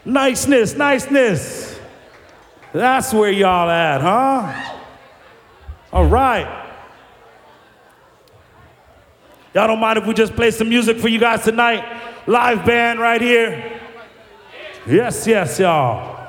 Niceness, niceness. That's where y'all at, huh? All right. Y'all don't mind if we just play some music for you guys tonight? Live band right here. Yes, yes, y'all.